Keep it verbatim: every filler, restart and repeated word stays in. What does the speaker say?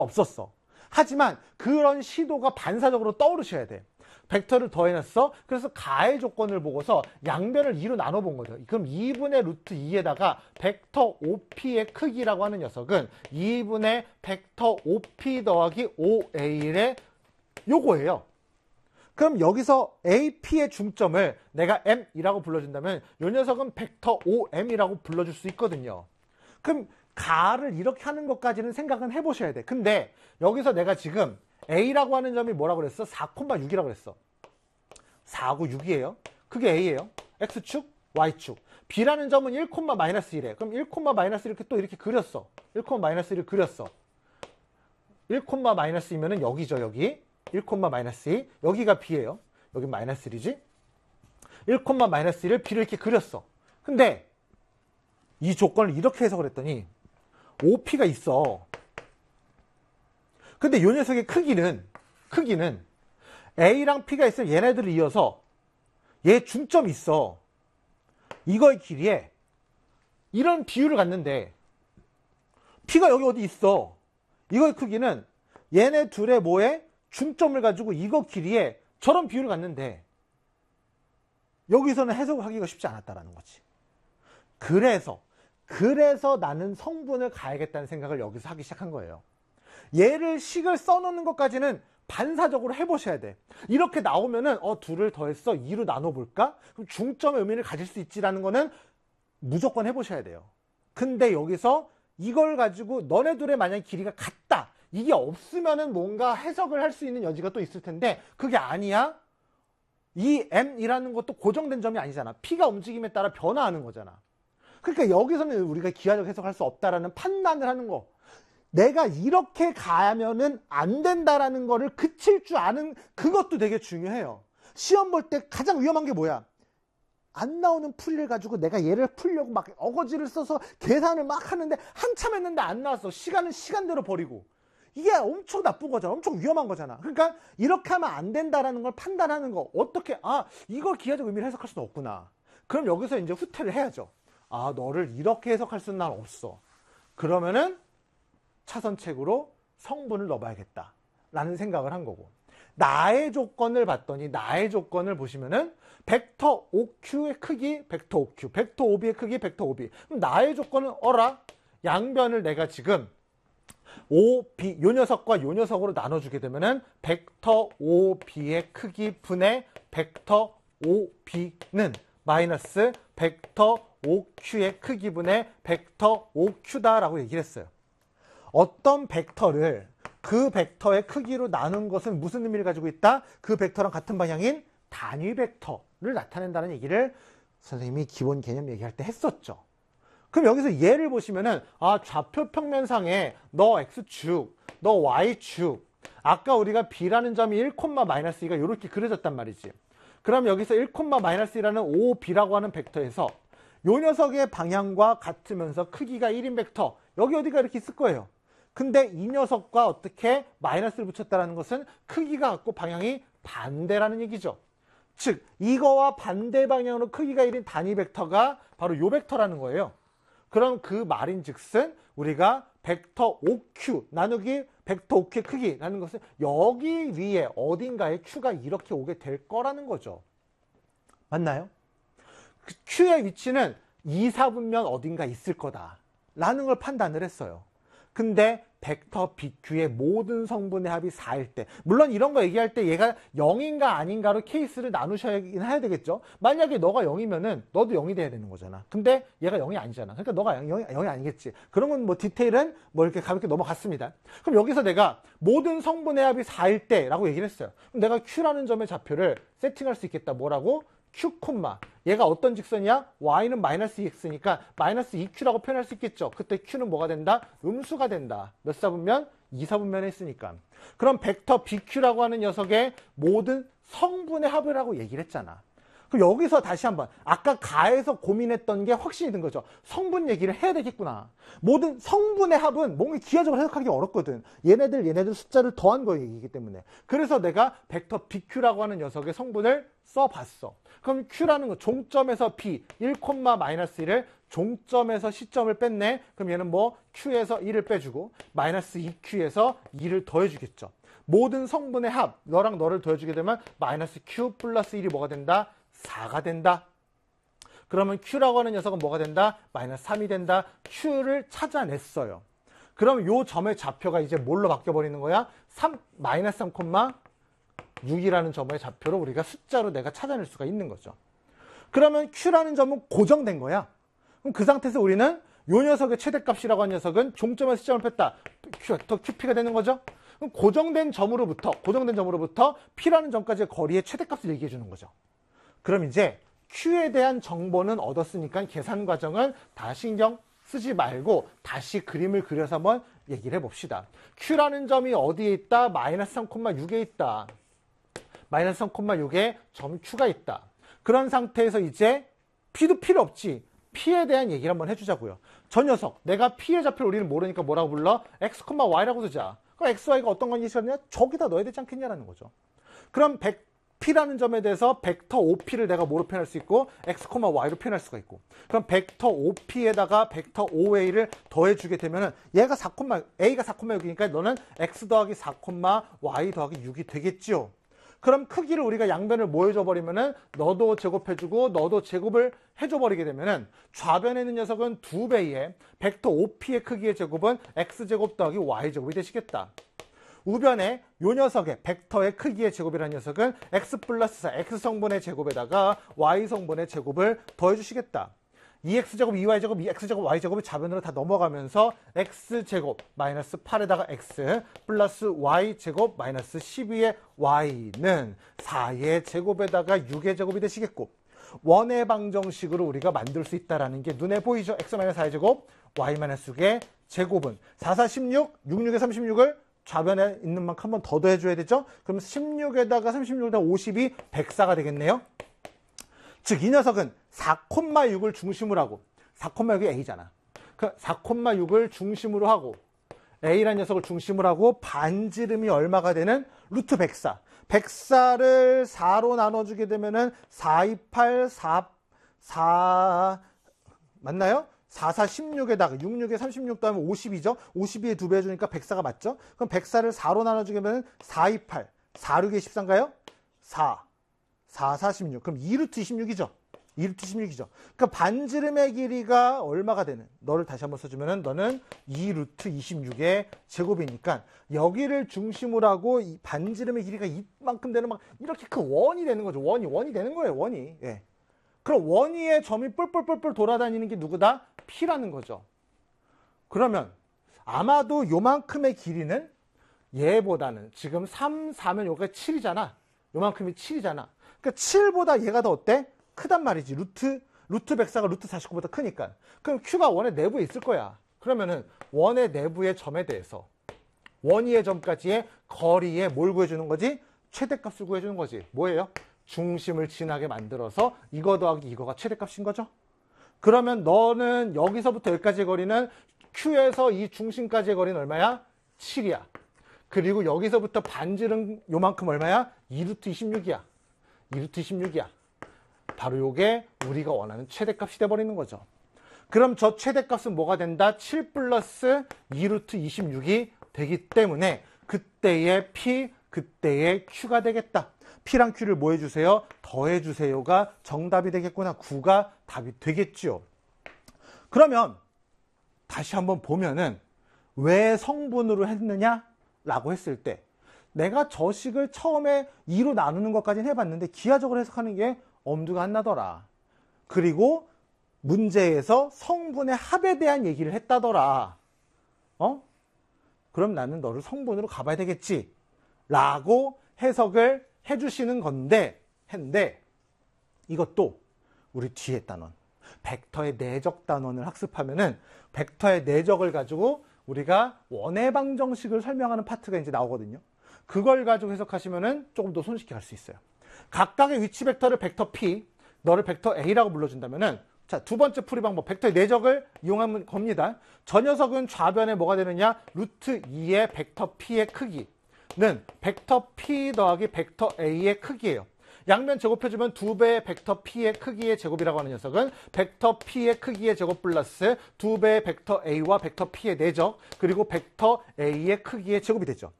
없었어. 하지만 그런 시도가 반사적으로 떠오르셔야 돼. 벡터를 더해놨어. 그래서 가의 조건을 보고서 양변을 이로 나눠본 거죠. 그럼 이분의 루트 이에다가 벡터 오피의 크기라고 하는 녀석은 이분의 벡터 오피 더하기 오에이의 요거예요. 그럼 여기서 에이피의 중점을 내가 M이라고 불러준다면 이 녀석은 벡터 오엠이라고 불러줄 수 있거든요. 그럼 가를 이렇게 하는 것까지는 생각은 해보셔야 돼. 근데 여기서 내가 지금 A라고 하는 점이 뭐라고 그랬어? 사, 육이라고 그랬어. 사하고 육이에요. 그게 A예요. X축, Y축. B라는 점은 일, 마이너스 일에. 그럼 일, 마이너스 이렇게 또 이렇게 그렸어. 일, 마이너스 일을 그렸어. 일, 마이너스 이면은 여기죠, 여기. 일, 마이너스 이. 여기가 B예요. 여기 마이너스 일이지. 일, 마이너스 일을 B를 이렇게 그렸어. 근데 이 조건을 이렇게 해석을 했더니 오피가 있어. 근데 이 녀석의 크기는 크기는 A랑 P가 있으면 얘네들을 이어서 얘 중점이 있어. 이거의 길이에 이런 비율을 갖는데 P가 여기 어디 있어. 이거의 크기는 얘네 둘의 뭐에 중점을 가지고 이거 길이에 저런 비율을 갖는데 여기서는 해석을 하기가 쉽지 않았다라는 거지. 그래서 그래서 나는 성분을 가야겠다는 생각을 여기서 하기 시작한 거예요. 얘를 식을 써놓는 것까지는 반사적으로 해보셔야 돼. 이렇게 나오면은 어 둘을 더했어 이로 나눠볼까? 그럼 중점의 의미를 가질 수 있지라는 거는 무조건 해보셔야 돼요. 근데 여기서 이걸 가지고 너네 둘의 만약에 길이가 같다. 이게 없으면은 뭔가 해석을 할 수 있는 여지가 또 있을 텐데 그게 아니야. 이 M이라는 것도 고정된 점이 아니잖아. P가 움직임에 따라 변화하는 거잖아. 그러니까 여기서는 우리가 기하적 해석할 수 없다라는 판단을 하는 거. 내가 이렇게 가면은 안 된다라는 거를 그칠 줄 아는 그것도 되게 중요해요. 시험 볼 때 가장 위험한 게 뭐야? 안 나오는 풀이를 가지고 내가 얘를 풀려고 막 어거지를 써서 계산을 막 하는데 한참 했는데 안 나왔어. 시간은 시간대로 버리고. 이게 엄청 나쁜 거잖아. 엄청 위험한 거잖아. 그러니까 이렇게 하면 안 된다라는 걸 판단하는 거. 어떻게 아 이걸 기하적 의미를 해석할 수는 없구나. 그럼 여기서 이제 후퇴를 해야죠. 아 너를 이렇게 해석할 수는 난 없어. 그러면은 차선책으로 성분을 넣어봐야겠다 라는 생각을 한 거고 나의 조건을 봤더니 나의 조건을 보시면은 벡터 오큐의 크기 벡터 오큐 벡터 오비의 크기 벡터 오비 그럼 나의 조건은 어라 양변을 내가 지금 오비 요 녀석과 요 녀석으로 나눠주게 되면은 벡터 오비의 크기 분의 벡터 오비는 마이너스 벡터 오큐의 크기 분의 벡터 오큐다라고 얘기를 했어요. 어떤 벡터를 그 벡터의 크기로 나눈 것은 무슨 의미를 가지고 있다? 그 벡터랑 같은 방향인 단위 벡터를 나타낸다는 얘기를 선생님이 기본 개념 얘기할 때 했었죠. 그럼 여기서 얘를 보시면은 아 좌표 평면상에 너 X축, 너 Y축 아까 우리가 B라는 점이 일, 마이너스 이가 이렇게 그려졌단 말이지. 그럼 여기서 일, 마이너스 이라는 오비라고 하는 벡터에서 요 녀석의 방향과 같으면서 크기가 일인 벡터 여기 어디가 이렇게 있을 거예요. 근데 이 녀석과 어떻게 마이너스를 붙였다는 것은 크기가 같고 방향이 반대라는 얘기죠. 즉 이거와 반대 방향으로 크기가 일인 단위 벡터가 바로 요 벡터라는 거예요. 그럼 그 말인즉슨 우리가 벡터 오큐 나누기 벡터 오큐의 크기라는 것은 여기 위에 어딘가에 Q가 이렇게 오게 될 거라는 거죠. 맞나요? 그 Q의 위치는 이, 사분면 어딘가 있을 거다 라는 걸 판단을 했어요. 근데 벡터 비큐의 모든 성분의 합이 사일 때 물론 이런 거 얘기할 때 얘가 영인가 아닌가로 케이스를 나누셔야긴 해야 되겠죠. 만약에 너가 영이면은 너도 영이 돼야 되는 거잖아. 근데 얘가 영이 아니잖아. 그러니까 너가 영이, 영이 아니겠지. 그런 건 뭐 디테일은 뭐 이렇게 가볍게 넘어갔습니다. 그럼 여기서 내가 모든 성분의 합이 사일 때 라고 얘기를 했어요. 그럼 내가 Q라는 점의 좌표를 세팅할 수 있겠다. 뭐라고? Q, 얘가 어떤 직선이야? Y는 마이너스 이엑스니까 마이너스 이큐라고 표현할 수 있겠죠. 그때 Q는 뭐가 된다? 음수가 된다. 몇 사분면? 이 사분면에 있으니까. 그럼 벡터 비큐라고 하는 녀석의 모든 성분의 합을 하고 얘기를 했잖아. 그럼 여기서 다시 한번 아까 가에서 고민했던 게 확신이 든 거죠. 성분 얘기를 해야 되겠구나. 모든 성분의 합은 뭔가 기하적으로 해석하기 어렵거든. 얘네들 얘네들 숫자를 더한 거이기 때문에. 그래서 내가 벡터 비큐라고 하는 녀석의 성분을 써봤어. 그럼 Q라는 거 종점에서 B 일, 마이너스 일을 종점에서 시점을 뺐네. 그럼 얘는 뭐 Q에서 일을 빼주고 마이너스 이 큐에서 이를 더해주겠죠. 모든 성분의 합, 너랑 너를 더해주게 되면 마이너스 Q 플러스 일이 뭐가 된다? 사가 된다. 그러면 Q라고 하는 녀석은 뭐가 된다? 마이너스 삼이 된다. Q를 찾아냈어요. 그럼 요 점의 좌표가 이제 뭘로 바뀌어버리는 거야? 삼, 마이너스 삼, 육이라는 점의 좌표로 우리가 숫자로 내가 찾아낼 수가 있는 거죠. 그러면 Q라는 점은 고정된 거야. 그럼 그 상태에서 우리는 요 녀석의 최대값이라고 하는 녀석은 종점에서 시점을 뺐다. Q, 더 큐피가 되는 거죠. 그럼 고정된 점으로부터, 고정된 점으로부터 P라는 점까지의 거리의 최대값을 얘기해 주는 거죠. 그럼 이제 Q에 대한 정보는 얻었으니까 계산 과정은 다 신경 쓰지 말고 다시 그림을 그려서 한번 얘기를 해봅시다. Q라는 점이 어디에 있다? 마이너스 삼, 육에 있다. 마이너스 삼, 육에 점 Q가 있다. 그런 상태에서 이제 P도 필요 없지. P에 대한 얘기를 한번 해주자고요. 저 녀석, 내가 P의 좌표를 우리는 모르니까 뭐라고 불러? X, Y라고 쓰자. 그럼 X, Y가 어떤 건지 있었냐? 저기다 넣어야 되지 않겠냐라는 거죠. 그럼 P라는 점에 대해서 벡터 오피를 내가 뭐로 표현할 수 있고 X, Y로 표현할 수가 있고 그럼 벡터 오피에다가 벡터 오에이를 더해주게 되면은 얘가 사, A가 사, 육이니까 너는 X 더하기 사, Y 더하기 육이 되겠죠. 그럼 크기를 우리가 양변을 뭐 해줘버리면은 너도 제곱해주고 너도 제곱을 해줘버리게 되면은 좌변에 있는 녀석은 두 배의 벡터 오피의 크기의 제곱은 X제곱 더하기 Y제곱이 되시겠다. 우변에 요 녀석의 벡터의 크기의 제곱이라는 녀석은 X 플러스 사, X성분의 제곱에다가 Y성분의 제곱을 더해주시겠다. 이 엑스제곱, 이 와이제곱, 이 X제곱, Y제곱이 좌변으로 다 넘어가면서 X제곱 마이너스 팔에다가 X 플러스 Y제곱 마이너스 십이의 Y는 사의 제곱에다가 육의 제곱이 되시겠고 원의 방정식으로 우리가 만들 수 있다는 게 눈에 보이죠? X 마이너스 사의 제곱, Y 마이너스 육의 제곱은 사, 사, 십육, 육, 육에 삼십육을 좌변에 있는 만큼 한 번 더 더해줘야 되죠? 그럼 십육에다가 삼십육에다가 오십이 백사가 되겠네요? 즉, 이 녀석은 사, 육을 중심으로 하고, 사, 육이 A잖아. 그 사, 육을 중심으로 하고, A라는 녀석을 중심으로 하고, 반지름이 얼마가 되는 루트 백사. 백사를 사로 나눠주게 되면은 사, 이, 팔, 사, 사, 맞나요? 사, 사, 십육에다가 육, 육에 삼십육 더하면 오십이죠? 오십이에 두 배 해주니까 백사가 맞죠? 그럼 백사를 사로 나눠주게 되면 사, 이, 팔, 사, 육에 십사인가요? 사, 사, 사, 십육. 그럼 이 루트 이십육이죠? 이 루트 십육이죠? 그러니까 반지름의 길이가 얼마가 되는? 너를 다시 한번 써주면은 너는 이 루트 이십육의 제곱이니까 여기를 중심으로 하고 이 반지름의 길이가 이만큼 되는 막 이렇게 큰 원이 되는 거죠. 원이, 원이 되는 거예요, 원이. 예. 그럼 원위의 점이 뿔뿔뿔뿔 돌아다니는 게 누구다? P라는 거죠. 그러면 아마도 요만큼의 길이는 얘보다는 지금 삼, 사면 여기가 칠이잖아. 요만큼이 칠이잖아. 그러니까 칠보다 얘가 더 어때? 크단 말이지. 루트, 루트 백사가 루트 사십구보다 크니까. 그럼 Q가 원의 내부에 있을 거야. 그러면은 원의 내부의 점에 대해서 원위의 점까지의 거리에 뭘 구해주는 거지? 최대값을 구해주는 거지. 뭐예요? 중심을 지나게 만들어서 이거 더하기 이거가 최대값인 거죠. 그러면 너는 여기서부터 여기까지의 거리는 Q에서 이 중심까지의 거리는 얼마야? 칠이야. 그리고 여기서부터 반지름 요만큼 얼마야? 이 루트 이십육이야. 이 루트 이십육이야. 바로 요게 우리가 원하는 최대값이 돼버리는 거죠. 그럼 저 최대값은 뭐가 된다? 칠 플러스 이 루트 이십육이 되기 때문에 그때의 P, 그때의 Q가 되겠다. P랑 Q를 뭐 해주세요? 더해주세요가 정답이 되겠구나. 구가 답이 되겠죠. 그러면 다시 한번 보면은 왜 성분으로 했느냐? 라고 했을 때 내가 저식을 처음에 이로 나누는 것까지는 해봤는데 기하적으로 해석하는 게 엄두가 안 나더라. 그리고 문제에서 성분의 합에 대한 얘기를 했다더라. 어? 그럼 나는 너를 성분으로 가봐야 되겠지. 라고 해석을 해주시는 건데, 했는데, 이것도 우리 뒤에 단원, 벡터의 내적 단원을 학습하면은, 벡터의 내적을 가지고 우리가 원의 방정식을 설명하는 파트가 이제 나오거든요. 그걸 가지고 해석하시면은 조금 더 손쉽게 할 수 있어요. 각각의 위치 벡터를 벡터 P, 너를 벡터 A라고 불러준다면은, 자, 두 번째 풀이 방법, 벡터의 내적을 이용하면 겁니다. 저 녀석은 좌변에 뭐가 되느냐? 루트 이의 벡터 P의 크기는 벡터 P 더하기 벡터 A의 크기예요. 양면 제곱해주면 두 배의 벡터 P의 크기의 제곱이라고 하는 녀석은 벡터 P의 크기의 제곱 플러스 두 배의 벡터 A와 벡터 P의 내적 그리고 벡터 A의 크기의 제곱이 되죠.